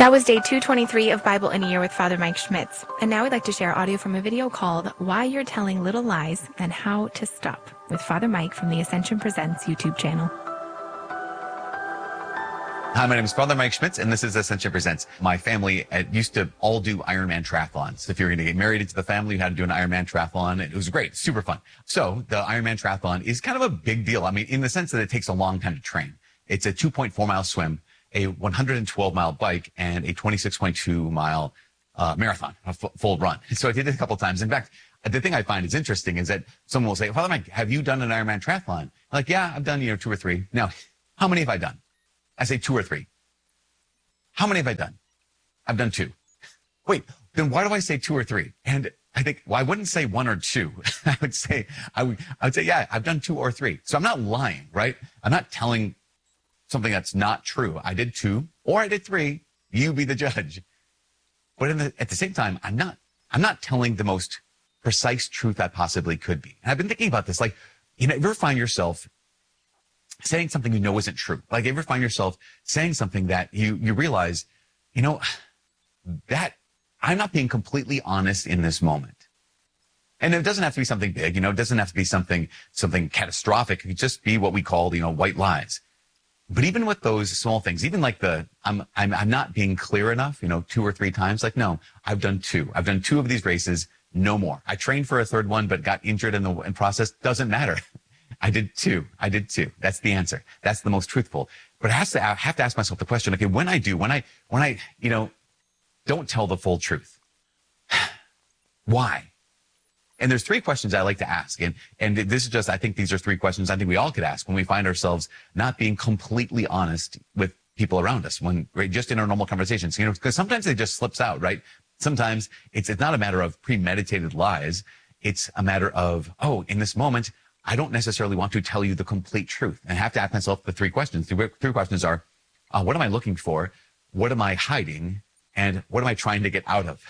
That was day 223 of Bible in a Year with Father Mike Schmitz. And now we'd like to share audio from a video called Why You're Telling Little Lies and How to Stop with Father Mike from the Ascension Presents YouTube channel. Hi, my name is Father Mike Schmitz, and this is Ascension Presents. My family used to all do Ironman triathlons. If you were going to get married into the family, you had to do an Ironman triathlon. It was great, super fun. So the Ironman triathlon is kind of a big deal. I mean, in the sense that it takes a long time to train. It's a 2.4 mile swim, a 112 mile bike, and a 26.2 mile marathon, a full run. So I did it a couple of times. In fact, the thing I find is interesting is that someone will say, Father Mike, have you done an Ironman triathlon? I'm like, yeah, I've done, 2 or 3. Now, how many have I done? I say 2 or 3. How many have I done? I've done 2. Wait, then why do I say 2 or 3? And I think, well, I wouldn't say 1 or 2. I would say, yeah, I've done 2 or 3. So I'm not lying, right? I'm not telling something that's not true. I did 2 or I did 3. You be the judge. But at the same time, I'm not telling the most precise truth I possibly could be. And I've been thinking about this, like, you ever find yourself saying something you know isn't true? Like, ever find yourself saying something that you realize, that I'm not being completely honest in this moment. And it doesn't have to be something big, it doesn't have to be something catastrophic. It could just be what we call, white lies. But even with those small things, even like I'm not being clear enough, 2 or 3 times, like, no, I've done 2. I've done 2 of these races, no more. I trained for a 3rd one, but got injured in the process. Doesn't matter. I did 2. That's the answer. That's the most truthful. But I have to ask myself the question, okay, when I don't tell the full truth, why? And there's 3 questions I like to ask. And this is just, I think these are 3 questions I think we all could ask when we find ourselves not being completely honest with people around us, just in our normal conversations, because sometimes it just slips out, right? Sometimes it's not a matter of premeditated lies. It's a matter of, in this moment, I don't necessarily want to tell you the complete truth. And I have to ask myself the 3 questions. The 3 questions are, what am I looking for? What am I hiding? And what am I trying to get out of?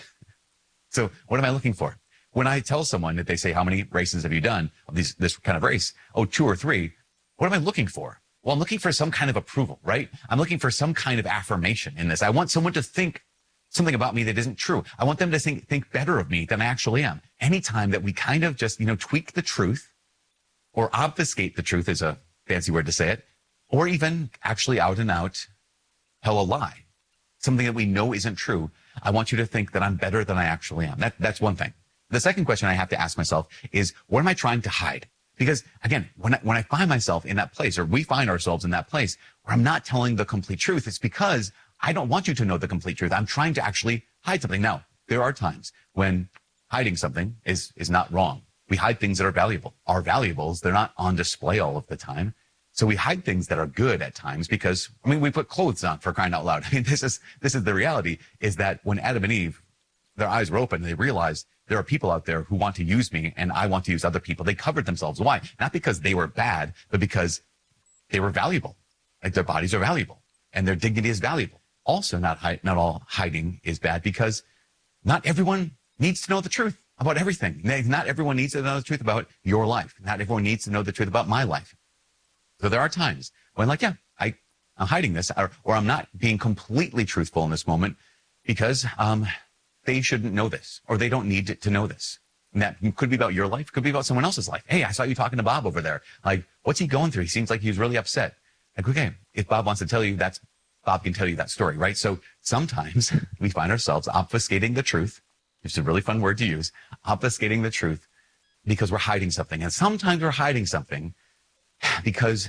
So what am I looking for? When I tell someone that they say, how many races have you done of this kind of race? 2 or 3. What am I looking for? Well, I'm looking for some kind of approval, right? I'm looking for some kind of affirmation in this. I want someone to think something about me that isn't true. I want them to think better of me than I actually am. Anytime that we kind of just, tweak the truth, or obfuscate the truth is a fancy word to say it, or even actually out and out tell a lie, something that we know isn't true, I want you to think that I'm better than I actually am. That's one thing. The second question I have to ask myself is, what am I trying to hide? Because again, when I find myself in that place, or we find ourselves in that place where I'm not telling the complete truth, it's because I don't want you to know the complete truth. I'm trying to actually hide something. Now, there are times when hiding something is not wrong. We hide things that are valuable. Our valuables, they're not on display all of the time. So we hide things that are good at times because, we put clothes on, for crying out loud. This is the reality, is that when Adam and Eve, their eyes were open, they realized there are people out there who want to use me and I want to use other people. They covered themselves. Why? Not because they were bad, but because they were valuable. Like, their bodies are valuable and their dignity is valuable. Also, not all hiding is bad, because not everyone needs to know the truth about everything. Not everyone needs to know the truth about your life. Not everyone needs to know the truth about my life. So there are times when, like, yeah, I'm hiding this, or I'm not being completely truthful in this moment because they shouldn't know this, or they don't need to know this. And that could be about your life, could be about someone else's life. Hey, I saw you talking to Bob over there. Like, what's he going through? He seems like he was really upset. Like, okay, if Bob wants to tell you, Bob can tell you that story, right? So sometimes we find ourselves obfuscating the truth. It's a really fun word to use, obfuscating the truth, because we're hiding something. And sometimes we're hiding something because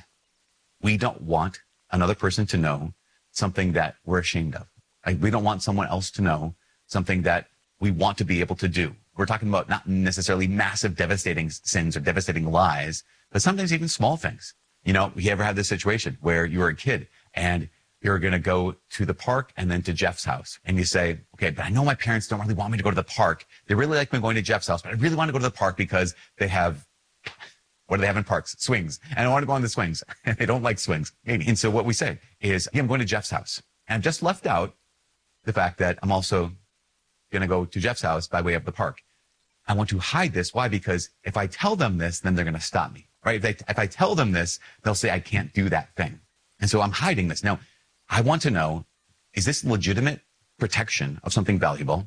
we don't want another person to know something that we're ashamed of. Like, we don't want someone else to know something that we want to be able to do. We're talking about not necessarily massive, devastating sins or devastating lies, but sometimes even small things. You ever had this situation where you were a kid and you're going to go to the park and then to Jeff's house. And you say, okay, but I know my parents don't really want me to go to the park. They really like me going to Jeff's house, but I really want to go to the park because they have, what do they have in parks? Swings. And I want to go on the swings. And they don't like swings. And so what we say is, yeah, I'm going to Jeff's house. And I've just left out the fact that I'm also going to go to Jeff's house by way of the park. I want to hide this. Why? Because if I tell them this, then they're going to stop me, right? If I tell them this, they'll say I can't do that thing. And so I'm hiding this. Now, I want to know, is this legitimate protection of something valuable?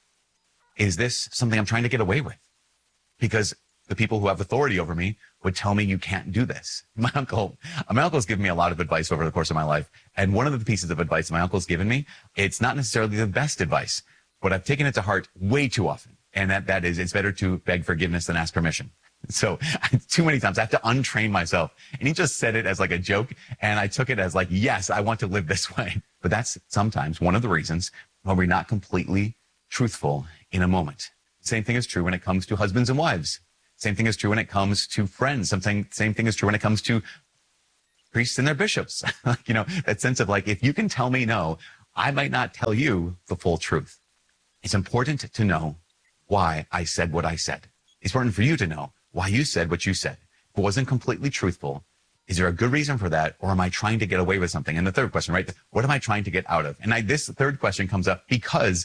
Is this something I'm trying to get away with? Because the people who have authority over me would tell me you can't do this. My uncle's given me a lot of advice over the course of my life. And one of the pieces of advice my uncle's given me, it's not necessarily the best advice, but I've taken it to heart way too often. And that is, it's better to beg forgiveness than ask permission. So too many times I have to untrain myself. And he just said it as like a joke. And I took it as like, yes, I want to live this way. But that's sometimes one of the reasons why we're not completely truthful in a moment. Same thing is true when it comes to husbands and wives. Same thing is true when it comes to friends. Same thing is true when it comes to priests and their bishops. That sense of like, if you can tell me no, I might not tell you the full truth. It's important to know why I said what I said. It's important for you to know why you said what you said. If it wasn't completely truthful, is there a good reason for that? Or am I trying to get away with something? And the third question, right? What am I trying to get out of? And this third question comes up because,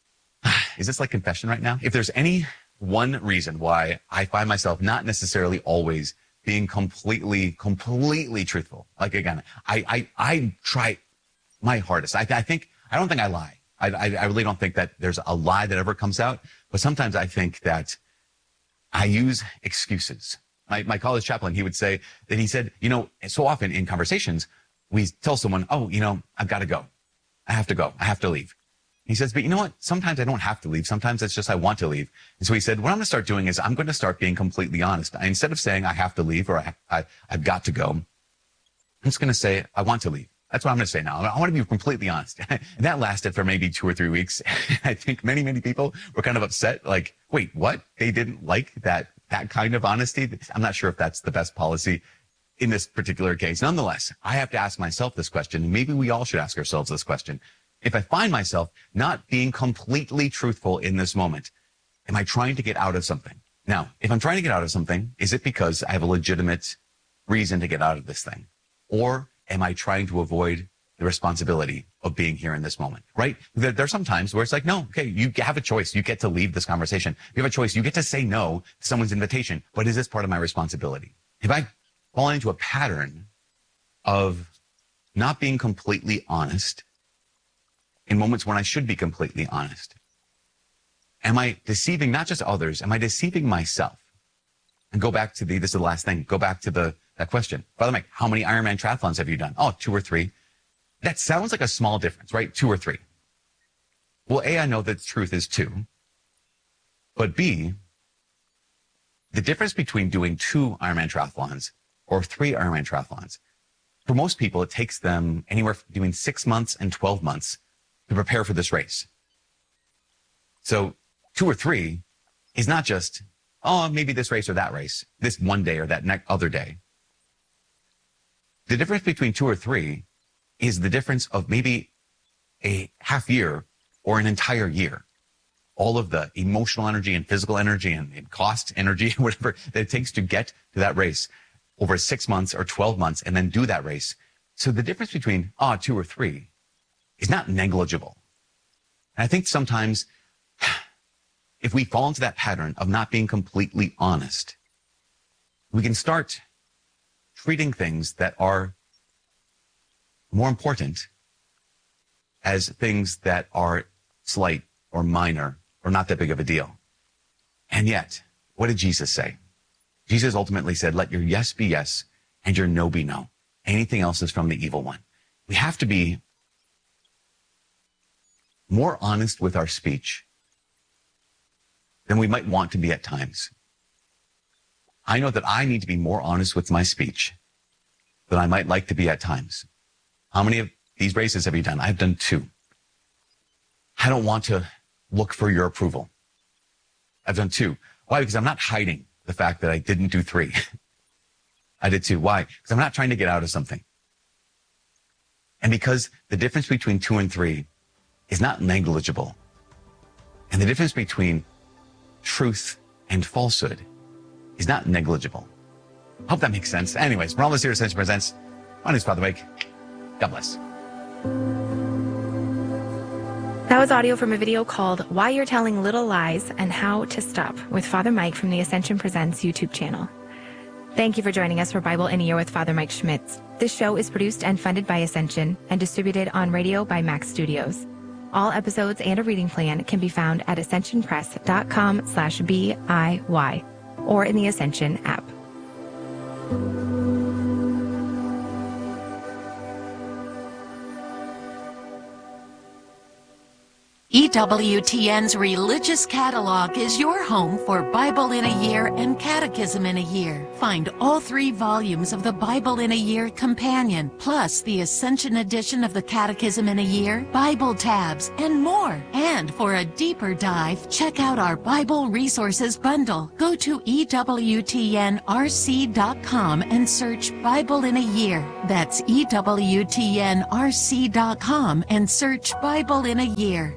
is this like confession right now? If there's any one reason why I find myself not necessarily always being completely truthful. Like again, I try my hardest. I don't think I lie. I really don't think that there's a lie that ever comes out, but sometimes I think that I use excuses. My college chaplain, he would say that he said, so often in conversations, we tell someone, oh, I've got to go. I have to go. I have to leave. He says, but you know what? Sometimes I don't have to leave. Sometimes it's just I want to leave. And so he said, what I'm going to start doing is I'm going to start being completely honest. Instead of saying I have to leave or I've got to go, I'm just going to say I want to leave. That's what I'm going to say now. I want to be completely honest. And that lasted for maybe 2 or 3 weeks. I think many people were kind of upset. Like, wait, what? They didn't like that kind of honesty. I'm not sure if that's the best policy in this particular case. Nonetheless, I have to ask myself this question. And maybe we all should ask ourselves this question. If I find myself not being completely truthful in this moment, am I trying to get out of something? Now, if I'm trying to get out of something, is it because I have a legitimate reason to get out of this thing? Or am I trying to avoid the responsibility of being here in this moment, right? There's some times where it's like, no, okay, you have a choice. You get to leave this conversation. You have a choice. You get to say no to someone's invitation, but is this part of my responsibility? If I fall into a pattern of not being completely honest in moments when I should be completely honest, am I deceiving not just others? Am I deceiving myself? And go back to this is the last thing. Go back to that question. Father Mike, how many Ironman triathlons have you done? Oh, 2 or 3. That sounds like a small difference, right? 2 or 3. Well, A, I know that the truth is 2. But B, the difference between doing 2 Ironman triathlons or 3 Ironman triathlons, for most people, it takes them anywhere between 6 months and 12 months to prepare for this race. So 2 or 3 is not just, oh, maybe this race or that race, this one day or that other day. The difference between 2 or 3 is the difference of maybe a half year or an entire year. All of the emotional energy and physical energy and cost energy, whatever that it takes to get to that race over 6 months or 12 months and then do that race. So the difference between 2 or 3 is not negligible. And I think sometimes if we fall into that pattern of not being completely honest, we can start treating things that are more important as things that are slight or minor or not that big of a deal. And yet, what did Jesus say? Jesus ultimately said, let your yes be yes and your no be no. Anything else is from the evil one. We have to be more honest with our speech than we might want to be at times. I know that I need to be more honest with my speech than I might like to be at times. How many of these races have you done? I've done 2. I don't want to look for your approval. I've done 2. Why? Because I'm not hiding the fact that I didn't do 3. I did 2. Why? Because I'm not trying to get out of something. And because the difference between 2 and 3 is not negligible. And the difference between truth and falsehood is not negligible. Hope that makes sense. Anyways, we're almost here. Ascension Presents. My name is Father Mike. God bless. That was audio from a video called Why You're Telling Little Lies and How to Stop with Father Mike from the Ascension Presents YouTube channel. Thank you for joining us for Bible in a Year with Father Mike Schmitz. This show is produced and funded by Ascension and distributed on radio by Max Studios. All episodes and a reading plan can be found at ascensionpress.com/BIY or in the Ascension app. EWTN's Religious Catalog is your home for Bible in a Year and Catechism in a Year. Find all 3 volumes of the Bible in a Year Companion, plus the Ascension edition of the Catechism in a Year, Bible tabs, and more. And for a deeper dive, check out our Bible Resources Bundle. Go to EWTNRC.com and search Bible in a Year. That's EWTNRC.com and search Bible in a Year.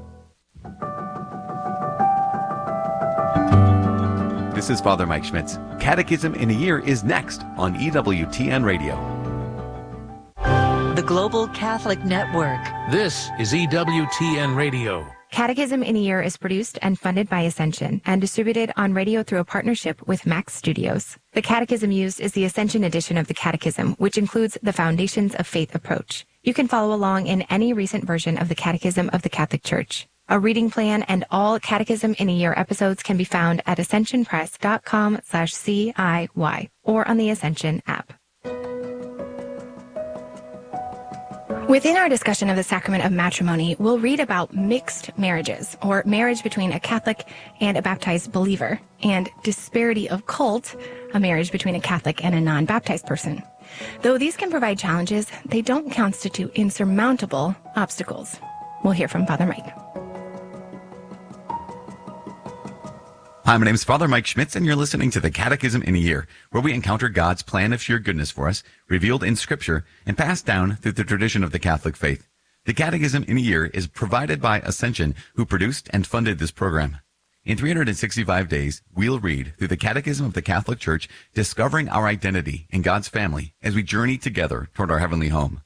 This is Father Mike Schmitz. Catechism in a Year is next on EWTN Radio. The Global Catholic Network. This is EWTN Radio. Catechism in a Year is produced and funded by Ascension and distributed on radio through a partnership with Max Studios. The catechism used is the Ascension edition of the Catechism, which includes the Foundations of Faith approach. You can follow along in any recent version of the Catechism of the Catholic Church. A reading plan and all Catechism in a Year episodes can be found at ascensionpress.com/CIY or on the Ascension app. Within our discussion of the sacrament of matrimony, we'll read about mixed marriages, or marriage between a Catholic and a baptized believer, and disparity of cult, a marriage between a Catholic and a non-baptized person. Though these can provide challenges, they don't constitute insurmountable obstacles. We'll hear from Father Mike. Hi, my name is Father Mike Schmitz, and you're listening to the Catechism in a Year, where we encounter God's plan of sheer goodness for us, revealed in Scripture, and passed down through the tradition of the Catholic faith. The Catechism in a Year is provided by Ascension, who produced and funded this program. In 365 days, we'll read through the Catechism of the Catholic Church, discovering our identity in God's family as we journey together toward our heavenly home.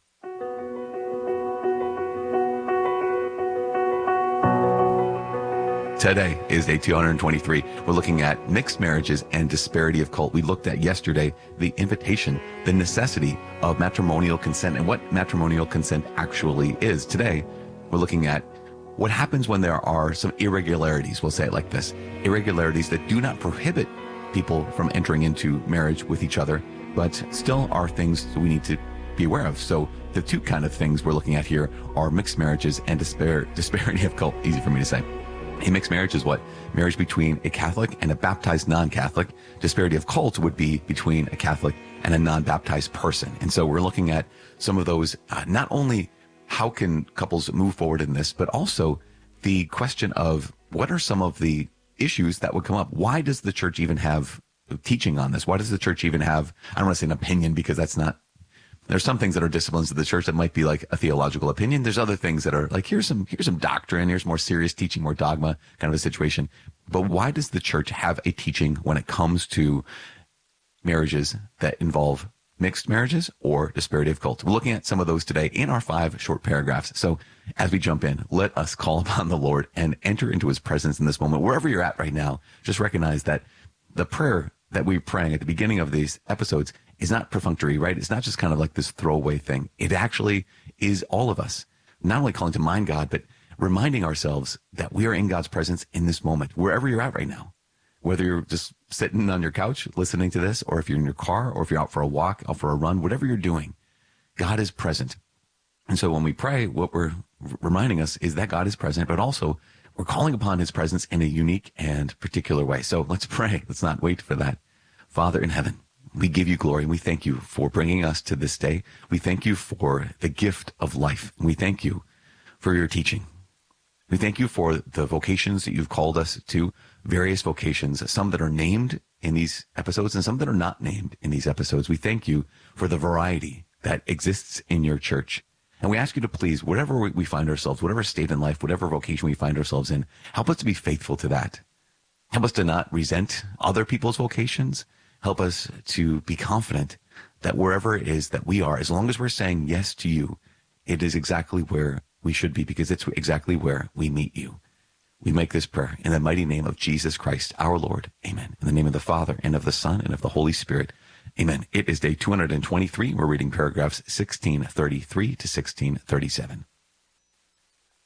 Today is day 223. We're looking at mixed marriages and disparity of cult. We looked at yesterday the invitation, the necessity of matrimonial consent, and what matrimonial consent actually is. Today, we're looking at what happens when there are some irregularities. We'll say it like this: irregularities that do not prohibit people from entering into marriage with each other, but still are things that we need to be aware of. So the two kind of things we're looking at here are mixed marriages and disparity of cult. Easy for me to say. A mixed marriage is what? Marriage between a Catholic and a baptized non-Catholic. Disparity of cult would be between a Catholic and a non-baptized person. And so we're looking at some of those, not only how can couples move forward in this, but also the question of what are some of the issues that would come up. Why does the church even have teaching on this? Why does the church even have, I don't want to say an opinion, because that's not, there's some things that are disciplines of the church that might be like a theological opinion. There's other things that are like, here's some doctrine, here's more serious teaching, more dogma kind of a situation. But why does the church have a teaching when it comes to marriages that involve mixed marriages or disparity of cult? We're looking at some of those today in our 5 short paragraphs. So as we jump in, let us call upon the Lord and enter into his presence in this moment. Wherever you're at right now, just recognize that the prayer that we're praying at the beginning of these episodes is not perfunctory, right? It's not just kind of like this throwaway thing. It actually is all of us, not only calling to mind God, but reminding ourselves that we are in God's presence in this moment, wherever you're at right now. Whether you're just sitting on your couch listening to this, or if you're in your car, or if you're out for a walk, out for a run, whatever you're doing, God is present. And so when we pray, what we're reminding us is that God is present, but also we're calling upon his presence in a unique and particular way. So let's pray. Let's not wait for that. Father in heaven, we give you glory, and we thank you for bringing us to this day. We thank you for the gift of life. And we thank you for your teaching. We thank you for the vocations that you've called us to, various vocations, some that are named in these episodes and some that are not named in these episodes. We thank you for the variety that exists in your church. And we ask you to please, whatever we find ourselves, whatever state in life, whatever vocation we find ourselves in, help us to be faithful to that. Help us to not resent other people's vocations. Help us to be confident that wherever it is that we are, as long as we're saying yes to you, it is exactly where we should be, because it's exactly where we meet you. We make this prayer in the mighty name of Jesus Christ, our Lord. Amen. In the name of the Father, and of the Son, and of the Holy Spirit. Amen. It is day 223. We're reading paragraphs 1633 to 1637.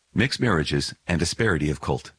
Mixed marriages and disparity of cult.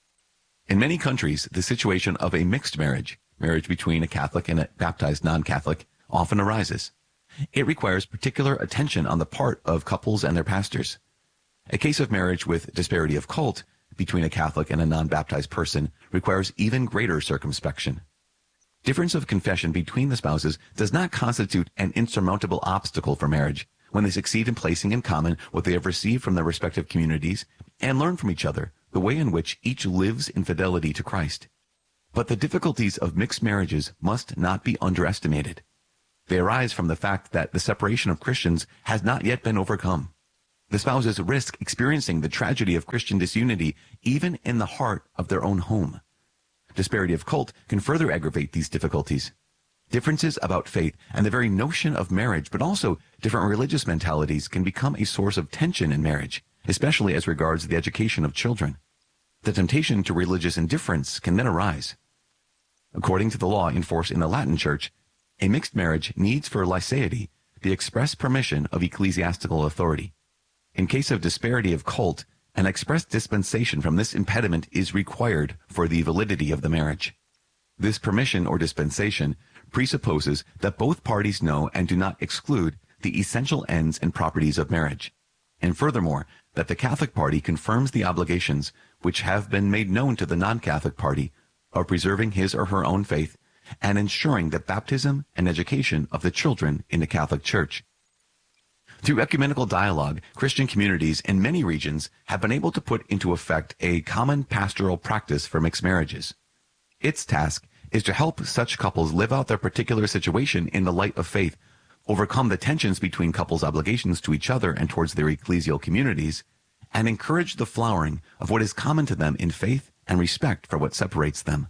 In many countries, the situation of a mixed marriage between a Catholic and a baptized non-Catholic, often arises. It requires particular attention on the part of couples and their pastors. A case of marriage with disparity of cult between a Catholic and a non-baptized person requires even greater circumspection. Difference of confession between the spouses does not constitute an insurmountable obstacle for marriage when they succeed in placing in common what they have received from their respective communities and learn from each other the way in which each lives in fidelity to Christ. But the difficulties of mixed marriages must not be underestimated. They arise from the fact that the separation of Christians has not yet been overcome. The spouses risk experiencing the tragedy of Christian disunity even in the heart of their own home. Disparity of cult can further aggravate these difficulties. Differences about faith and the very notion of marriage, but also different religious mentalities, can become a source of tension in marriage, especially as regards the education of children. The temptation to religious indifference can then arise. According to the law in force in the Latin Church, a mixed marriage needs for liceity the express permission of ecclesiastical authority. In case of disparity of cult, an express dispensation from this impediment is required for the validity of the marriage. This permission or dispensation presupposes that both parties know and do not exclude the essential ends and properties of marriage, and furthermore, that the Catholic party confirms the obligations which have been made known to the non-Catholic party of preserving his or her own faith and ensuring the baptism and education of the children in the Catholic Church. Through ecumenical dialogue, Christian communities in many regions have been able to put into effect a common pastoral practice for mixed marriages. Its task is to help such couples live out their particular situation in the light of faith, overcome the tensions between couples' obligations to each other and towards their ecclesial communities, and encourage the flowering of what is common to them in faith and respect for what separates them.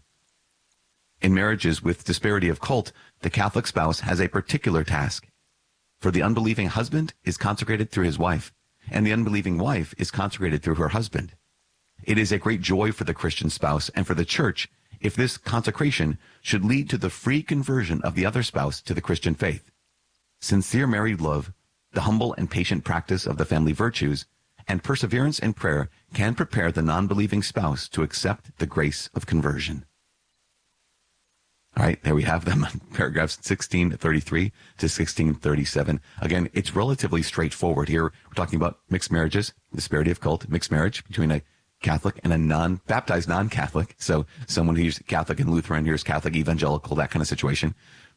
In marriages with disparity of cult, the Catholic spouse has a particular task. For the unbelieving husband is consecrated through his wife, and the unbelieving wife is consecrated through her husband. It is a great joy for the Christian spouse and for the church if this consecration should lead to the free conversion of the other spouse to the Christian faith. Sincere married love, the humble and patient practice of the family virtues, and perseverance in prayer can prepare the non-believing spouse to accept the grace of conversion. All right, there we have them, paragraphs 1633 to 1637. Again, it's relatively straightforward here. We're talking about mixed marriages, disparity of cult, mixed marriage between a Catholic and a non-baptized non-Catholic. So someone who's Catholic and Lutheran, here's Catholic evangelical, that kind of situation.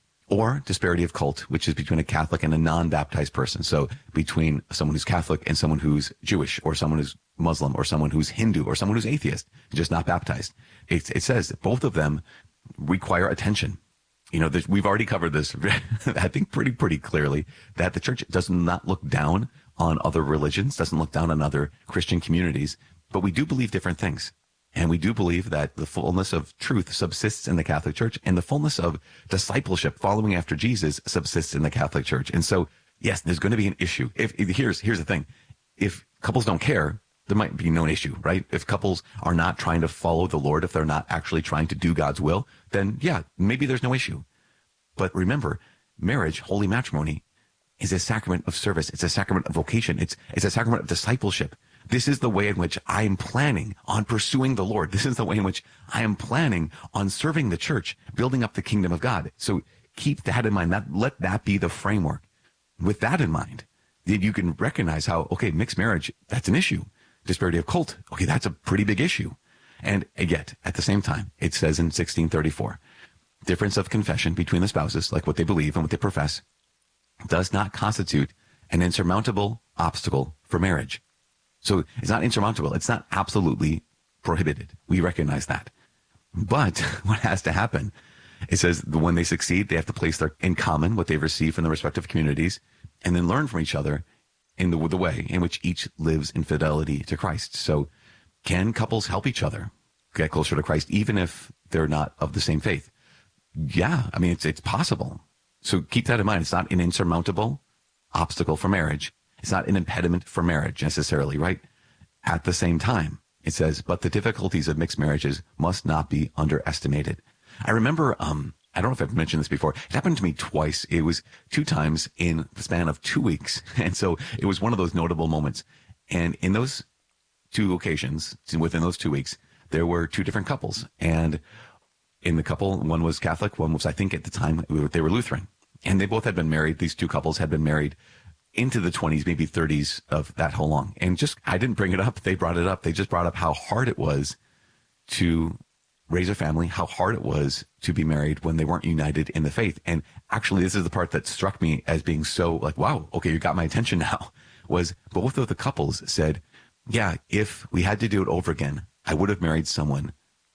Or disparity of cult, which is between a Catholic and a non-baptized person. So between someone who's Catholic and someone who's Jewish, or someone who's Muslim, or someone who's Hindu, or someone who's atheist, just not baptized. It says that both of them require attention. You know, we've already covered this, I think pretty clearly, that the church does not look down on other religions, doesn't look down on other Christian communities, but we do believe different things. And we do believe that the fullness of truth subsists in the Catholic Church, and the fullness of discipleship, following after Jesus, subsists in the Catholic Church. And so, yes, there's going to be an issue. Here's the thing. If couples don't care, there might be no issue, right? If couples are not trying to follow the Lord, if they're not actually trying to do God's will, then yeah, maybe there's no issue. But remember, marriage, holy matrimony, is a sacrament of service. It's a sacrament of vocation. It's a sacrament of discipleship. This is the way in which I am planning on pursuing the Lord. This is the way in which I am planning on serving the church, building up the kingdom of God. So keep that in mind. Let that be the framework. With that in mind, then you can recognize how, okay, mixed marriage, that's an issue. Disparity of cult, okay, that's a pretty big issue. And yet, at the same time, it says in 1634, difference of confession between the spouses, like what they believe and what they profess, does not constitute an insurmountable obstacle for marriage. So it's not insurmountable. It's not absolutely prohibited. We recognize that. But what has to happen? It says that when they succeed, they have to place in common what they've received from their respective communities and then learn from each other in the way in which each lives in fidelity to Christ. So can couples help each other get closer to Christ, even if they're not of the same faith? Yeah, I mean, it's possible. So keep that in mind. It's not an insurmountable obstacle for marriage. It's not an impediment for marriage necessarily, right? At the same time, it says, but the difficulties of mixed marriages must not be underestimated. I remember, I don't know if I've mentioned this before. It happened to me twice. It was 2 times in the span of 2 weeks. And so it was one of those notable moments. And in those two occasions within those 2 weeks, there were two different couples. And in the couple, one was Catholic, one was, I think at the time, they were Lutheran. And they both had been married. These two couples had been married into the 20s, maybe 30s of that whole long. And just, I didn't bring it up. They brought it up. They just brought up how hard it was to raise a family, how hard it was to be married when they weren't united in the faith. And actually, this is the part that struck me as being so like, wow, okay, you got my attention now, was both of the couples said, yeah, if we had to do it over again, I would have married someone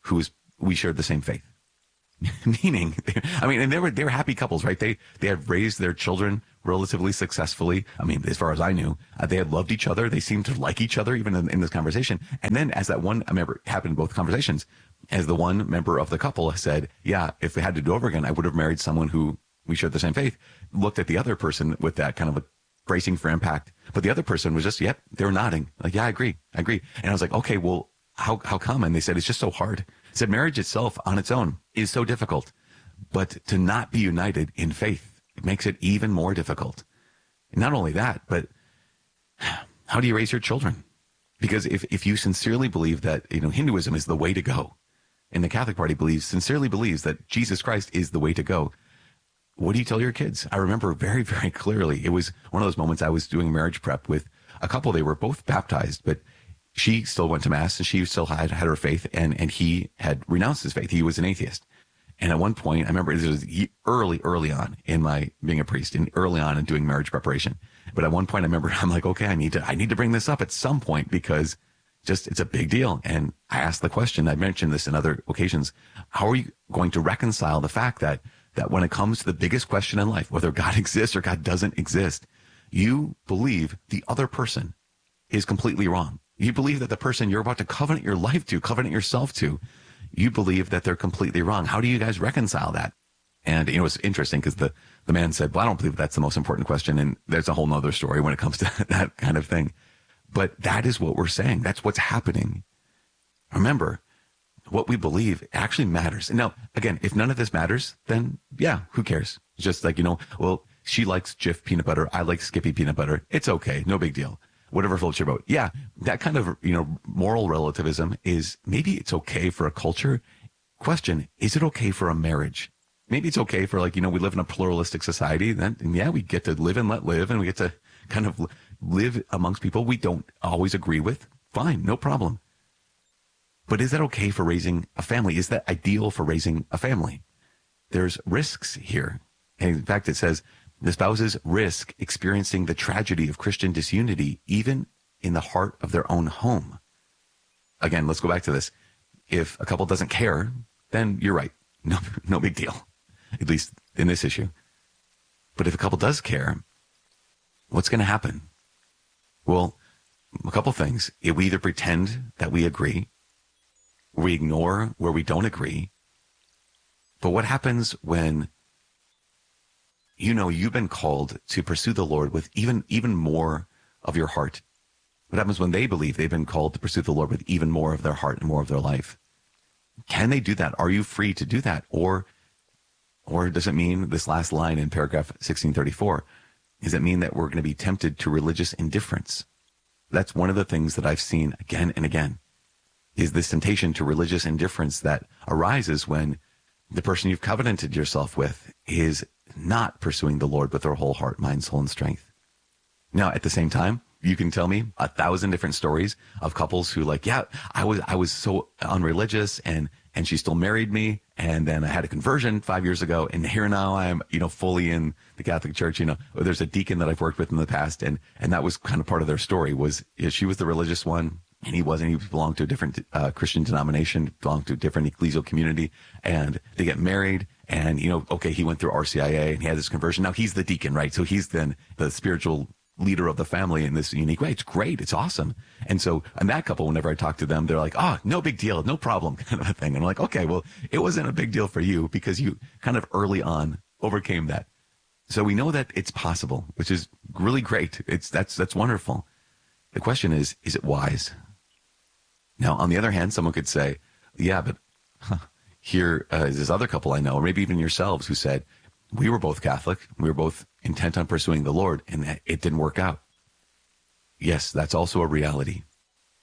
we shared the same faith. Meaning, I mean, and they were happy couples, right? They had raised their children relatively successfully. I mean, as far as I knew, they had loved each other. They seemed to like each other, even in this conversation. And then as that one, I remember it happened in both conversations, as the one member of the couple said, yeah, if we had to do over again, I would have married someone who we shared the same faith, looked at the other person with that kind of a bracing for impact. But the other person was just, yep, they were nodding. Like, yeah, I agree. And I was like, okay, well, how come? And they said, it's just so hard. Said marriage itself on its own is so difficult, but to not be united in faith, it makes it even more difficult. And not only that, but how do you raise your children? Because if you sincerely believe that, Hinduism is the way to go, and the Catholic Party sincerely believes that Jesus Christ is the way to go, what do you tell your kids? I remember very, very clearly, it was one of those moments I was doing marriage prep with a couple. They were both baptized, but she still went to mass and she still had her faith, and he had renounced his faith. He was an atheist. And at one point, I remember this was early on in my being a priest and early on in doing marriage preparation. But at one point I remember I'm like, okay, I need to bring this up at some point because it's a big deal. And I asked the question, I mentioned this in other occasions, how are you going to reconcile the fact that when it comes to the biggest question in life, whether God exists or God doesn't exist, you believe the other person is completely wrong. You believe that the person you're about to covenant your life to, covenant yourself to, you believe that they're completely wrong. How do you guys reconcile that? And, it's interesting because the man said, well, I don't believe that's the most important question. And there's a whole nother story when it comes to that kind of thing. But that is what we're saying. That's what's happening. Remember, what we believe actually matters. And now, again, if none of this matters, then yeah, who cares? It's just like, well, she likes Jif peanut butter. I like Skippy peanut butter. It's okay. No big deal. Whatever floats your boat. Yeah, that kind of, moral relativism is maybe it's okay for a culture. Question, is it okay for a marriage? Maybe it's okay for we live in a pluralistic society. Then, yeah, we get to live and let live, and we get to kind of live amongst people we don't always agree with. Fine, no problem. But is that okay for raising a family? Is that ideal for raising a family? There's risks here. And in fact, it says, the spouses risk experiencing the tragedy of Christian disunity, even in the heart of their own home. Again, let's go back to this. If a couple doesn't care, then you're right. No big deal, at least in this issue. But if a couple does care, what's going to happen? Well, a couple things. We either pretend that we agree, we ignore where we don't agree. But what happens when you've been called to pursue the Lord with even more of your heart? What happens when they believe they've been called to pursue the Lord with even more of their heart and more of their life? Can they do that? Are you free to do that? Or does it mean this last line in paragraph 1634? Does it mean that we're going to be tempted to religious indifference? That's one of the things that I've seen again and again, is this temptation to religious indifference that arises when the person you've covenanted yourself with is not pursuing the Lord with their whole heart, mind, soul, and strength. Now, at the same time, you can tell me 1,000 different stories of couples who I was so unreligious and she still married me. And then I had a conversion 5 years ago. And here now I'm, fully in the Catholic Church. There's a deacon that I've worked with in the past. And that was kind of part of their story was she was the religious one. And he wasn't. He belonged to a different Christian denomination, belonged to a different ecclesial community. And they get married. And, okay, he went through RCIA and he had this conversion. Now he's the deacon, right? So he's then the spiritual leader of the family in this unique way. It's great. It's awesome. And so, and that couple, whenever I talk to them, they're like, oh, no big deal. No problem kind of a thing. And I'm like, okay, well, it wasn't a big deal for you because you kind of early on overcame that. So we know that it's possible, which is really great. That's wonderful. The question is it wise? Now, on the other hand, someone could say, yeah, but here is this other couple I know, or maybe even yourselves, who said, we were both Catholic. We were both intent on pursuing the Lord, and it didn't work out. Yes, that's also a reality.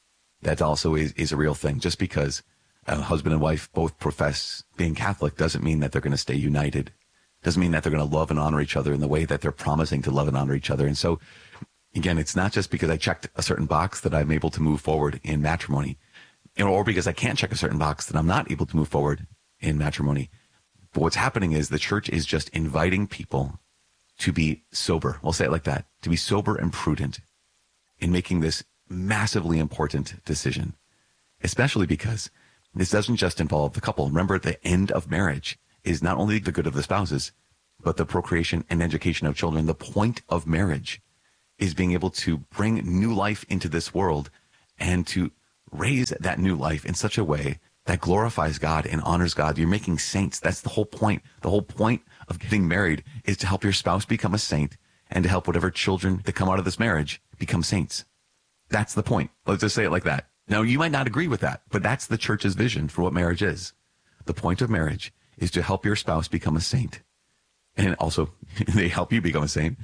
That also is a real thing. Just because a husband and wife both profess being Catholic doesn't mean that they're going to stay united. Doesn't mean that they're going to love and honor each other in the way that they're promising to love and honor each other. And so, again, it's not just because I checked a certain box that I'm able to move forward in matrimony, or because I can't check a certain box that I'm not able to move forward in matrimony. But what's happening is the church is just inviting people to be sober. We'll say it like that, to be sober and prudent in making this massively important decision, especially because this doesn't just involve the couple. Remember, the end of marriage is not only the good of the spouses, but the procreation and education of children. The point of marriage is being able to bring new life into this world and to raise that new life in such a way that glorifies God and honors God. You're making saints. That's the whole point. The whole point of getting married is to help your spouse become a saint and to help whatever children that come out of this marriage become saints. That's the point. Let's just say it like that. Now, you might not agree with that, but that's the church's vision for what marriage is. The point of marriage is to help your spouse become a saint. And also, they help you become a saint.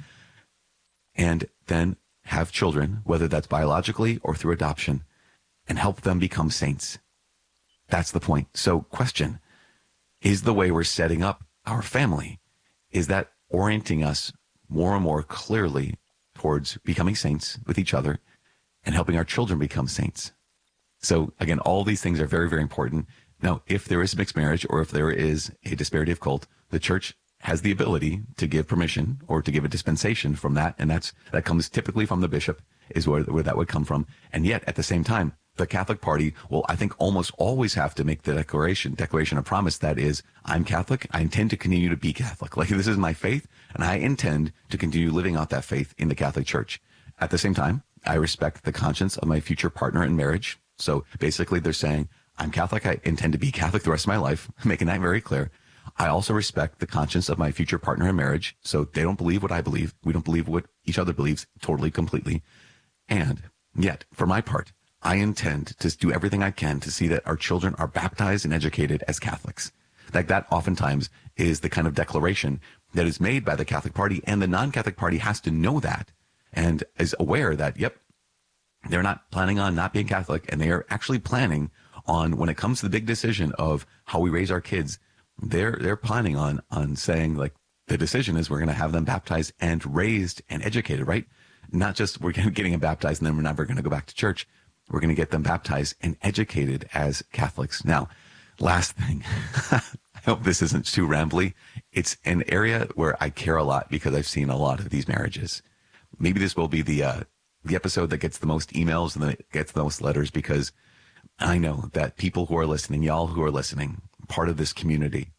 And then have children, whether that's biologically or through adoption, and help them become saints. That's the point. So, question, is the way we're setting up our family, is that orienting us more and more clearly towards becoming saints with each other and helping our children become saints? So again, all these things are very, very important. Now, if there is mixed marriage or if there is a disparity of cult, the church has the ability to give permission or to give a dispensation from that. And that comes typically from the bishop, is where that would come from. And yet at the same time, the Catholic Party will, I think, almost always have to make the declaration of promise that is, I'm Catholic. I intend to continue to be Catholic. Like, this is my faith, and I intend to continue living out that faith in the Catholic Church. At the same time, I respect the conscience of my future partner in marriage. So basically, they're saying, I'm Catholic. I intend to be Catholic the rest of my life, making that very clear. I also respect the conscience of my future partner in marriage. So they don't believe what I believe. We don't believe what each other believes totally, completely. And yet, for my part, I intend to do everything I can to see that our children are baptized and educated as Catholics. Like, that oftentimes is the kind of declaration that is made by the Catholic Party, and the non-Catholic Party has to know that and is aware that, yep, they're not planning on not being Catholic, and they are actually planning on, when it comes to the big decision of how we raise our kids, they're planning on saying, like, the decision is we're going to have them baptized and raised and educated, right? Not just we're getting them baptized and then we're never going to go back to church. We're going to get them baptized and educated as Catholics. Now, last thing, I hope this isn't too rambly. It's an area where I care a lot because I've seen a lot of these marriages. Maybe this will be the episode that gets the most emails and that gets the most letters, because I know that people who are listening, y'all who are listening, part of this community,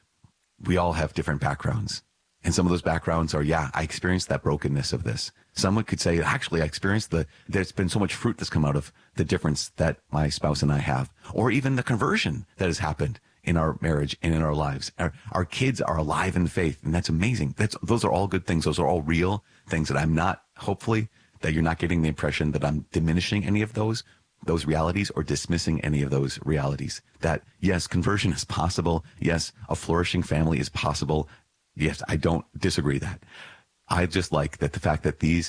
we all have different backgrounds. And some of those backgrounds are, yeah, I experienced that brokenness of this. Someone could say, actually, I experienced there's been so much fruit that's come out of the difference that my spouse and I have, or even the conversion that has happened in our marriage and in our lives. Our kids are alive in faith, and that's amazing. Those are all good things. Those are all real things that I'm not, hopefully, that you're not getting the impression that I'm diminishing any of those realities or dismissing any of those realities. That, yes, conversion is possible. Yes, a flourishing family is possible. Yes, I don't disagree that. I just like that the fact that these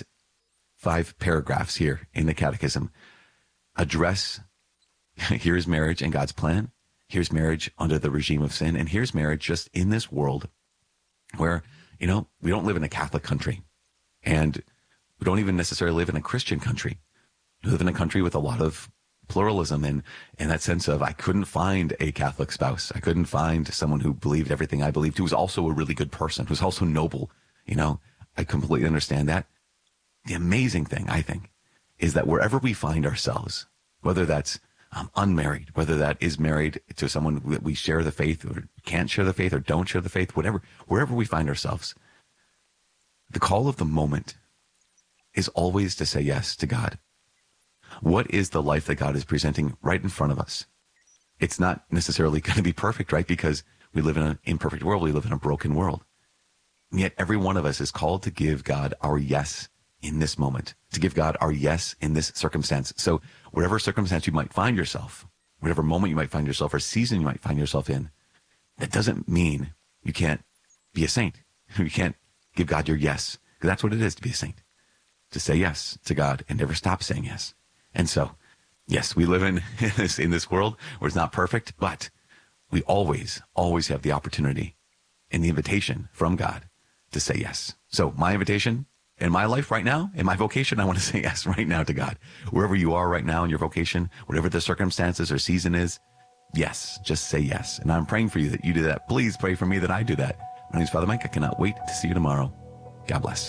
5 paragraphs here in the Catechism address, here's marriage and God's plan, here's marriage under the regime of sin, and here's marriage just in this world where, we don't live in a Catholic country, and we don't even necessarily live in a Christian country. We live in a country with a lot of pluralism and that sense of, I couldn't find a Catholic spouse. I couldn't find someone who believed everything I believed, who was also a really good person, who's also noble. I completely understand that. The amazing thing, I think, is that wherever we find ourselves, whether that's unmarried, whether that is married to someone that we share the faith or can't share the faith or don't share the faith, wherever we find ourselves, the call of the moment is always to say yes to God. What is the life that God is presenting right in front of us? It's not necessarily going to be perfect, right? Because we live in an imperfect world. We live in a broken world. And yet every one of us is called to give God our yes in this moment, to give God our yes in this circumstance. So whatever circumstance you might find yourself, whatever moment you might find yourself or season you might find yourself in, that doesn't mean you can't be a saint. You can't give God your yes, because that's what it is to be a saint, to say yes to God and never stop saying yes. And so Yes, we live in this world where it's not perfect, but we always have the opportunity and the invitation from God to say yes. So my invitation in my life right now, in my vocation, I want to say yes right now to God. Wherever you are right now in your vocation, whatever the circumstances or season is, yes, just say yes. And I'm praying for you that you do that. Please pray for me that I do that. My name is Father Mike. I cannot wait to see you tomorrow. God bless.